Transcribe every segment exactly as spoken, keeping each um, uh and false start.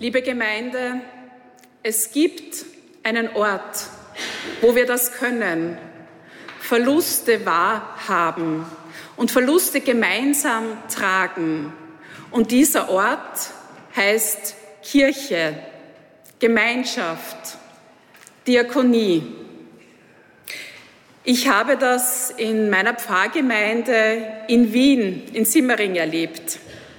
Liebe Gemeinde, es gibt einen Ort, wo wir das können, Verluste wahrhaben und Verluste gemeinsam tragen. Und dieser Ort heißt Kirche, Gemeinschaft, Diakonie. Ich habe das in meiner Pfarrgemeinde in Wien, in Simmering, erlebt.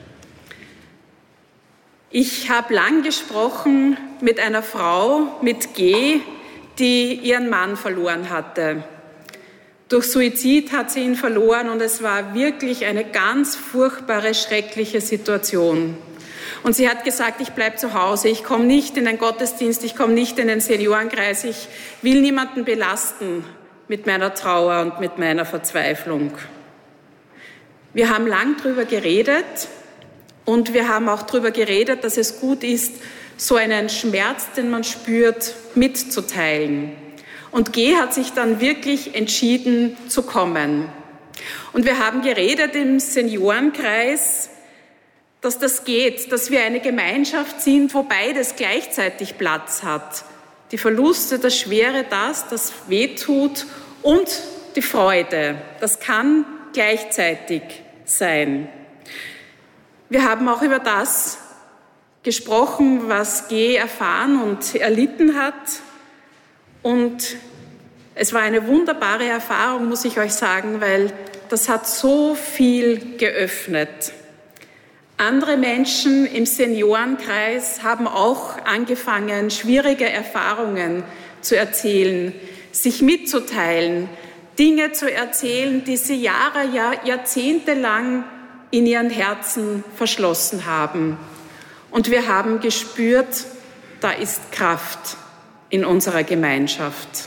Ich habe lang gesprochen mit einer Frau mit G, die ihren Mann verloren hatte. Durch Suizid hat sie ihn verloren und es war wirklich eine ganz furchtbare, schreckliche Situation. Und sie hat gesagt, ich bleibe zu Hause, ich komme nicht in den Gottesdienst, ich komme nicht in den Seniorenkreis, ich will niemanden belasten mit meiner Trauer und mit meiner Verzweiflung. Wir haben lang darüber geredet und wir haben auch darüber geredet, dass es gut ist, so einen Schmerz, den man spürt, mitzuteilen. Und G hat sich dann wirklich entschieden zu kommen. Und wir haben geredet im Seniorenkreis, dass das geht, dass wir eine Gemeinschaft sind, wo beides gleichzeitig Platz hat. Die Verluste, das Schwere, das, das wehtut und die Freude. Das kann gleichzeitig sein. Wir haben auch über das gesprochen, was G erfahren und erlitten hat. Und es war eine wunderbare Erfahrung, muss ich euch sagen, weil das hat so viel geöffnet. Andere Menschen im Seniorenkreis haben auch angefangen, schwierige Erfahrungen zu erzählen, sich mitzuteilen, Dinge zu erzählen, die sie Jahre, Jahr, Jahrzehnte lang in ihren Herzen verschlossen haben. Und wir haben gespürt, da ist Kraft in unserer Gemeinschaft.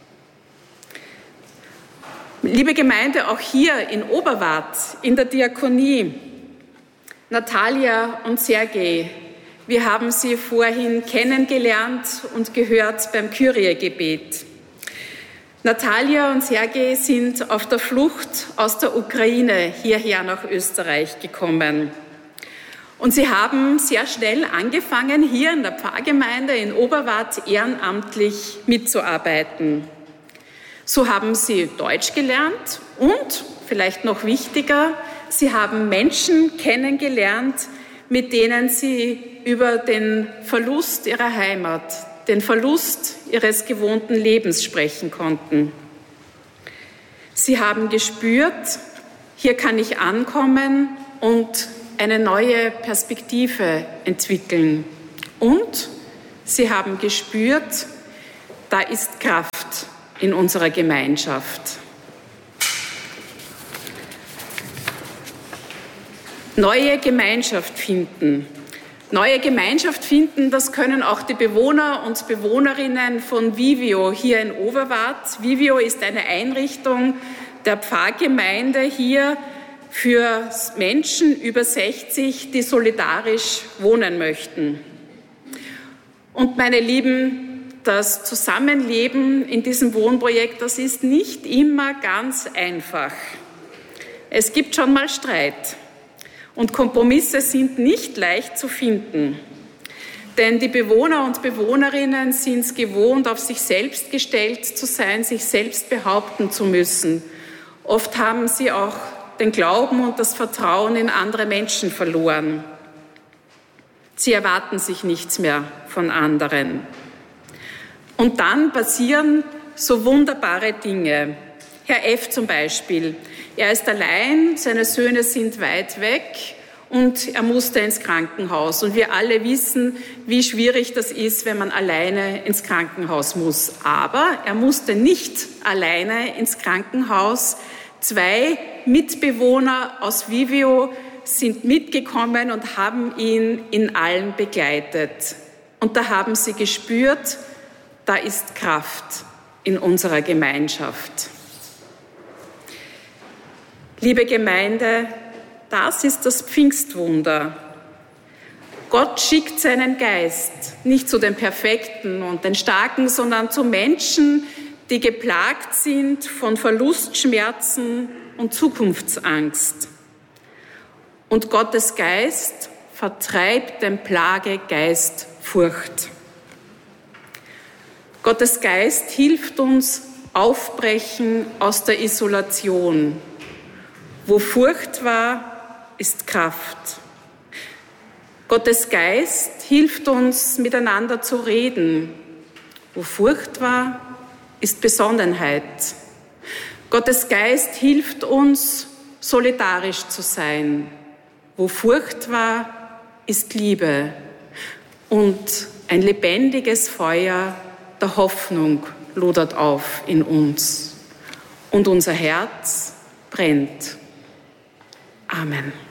Liebe Gemeinde, auch hier in Oberwart, in der Diakonie, Natalia und Sergej, wir haben sie vorhin kennengelernt und gehört beim Kyrie-Gebet. Natalia und Sergej sind auf der Flucht aus der Ukraine hierher nach Österreich gekommen. Und sie haben sehr schnell angefangen, hier in der Pfarrgemeinde in Oberwart ehrenamtlich mitzuarbeiten. So haben sie Deutsch gelernt und, vielleicht noch wichtiger, sie haben Menschen kennengelernt, mit denen sie über den Verlust ihrer Heimat, den Verlust ihres gewohnten Lebens sprechen konnten. Sie haben gespürt, hier kann ich ankommen und eine neue Perspektive entwickeln. Und sie haben gespürt, da ist Kraft in unserer Gemeinschaft. Neue Gemeinschaft finden. Neue Gemeinschaft finden, das können auch die Bewohner und Bewohnerinnen von Vivio hier in Oberwart. Vivio ist eine Einrichtung der Pfarrgemeinde hier für Menschen über sechzig, die solidarisch wohnen möchten. Und meine Lieben, das Zusammenleben in diesem Wohnprojekt, das ist nicht immer ganz einfach. Es gibt schon mal Streit. Und Kompromisse sind nicht leicht zu finden, denn die Bewohner und Bewohnerinnen sind es gewohnt, auf sich selbst gestellt zu sein, sich selbst behaupten zu müssen. Oft haben sie auch den Glauben und das Vertrauen in andere Menschen verloren. Sie erwarten sich nichts mehr von anderen. Und dann passieren so wunderbare Dinge. Herr F. zum Beispiel. Er ist allein, seine Söhne sind weit weg und er musste ins Krankenhaus. Und wir alle wissen, wie schwierig das ist, wenn man alleine ins Krankenhaus muss. Aber er musste nicht alleine ins Krankenhaus. Zwei Mitbewohner aus Vivio sind mitgekommen und haben ihn in allem begleitet. Und da haben sie gespürt, da ist Kraft in unserer Gemeinschaft. Liebe Gemeinde, das ist das Pfingstwunder. Gott schickt seinen Geist nicht zu den Perfekten und den Starken, sondern zu Menschen, die geplagt sind von Verlustschmerzen und Zukunftsangst. Und Gottes Geist vertreibt den Plagegeist Furcht. Gottes Geist hilft uns aufbrechen aus der Isolation. Wo Furcht war, ist Kraft. Gottes Geist hilft uns, miteinander zu reden. Wo Furcht war, ist Besonnenheit. Gottes Geist hilft uns, solidarisch zu sein. Wo Furcht war, ist Liebe und ein lebendiges Feuer der Hoffnung lodert auf in uns und unser Herz brennt. Amen.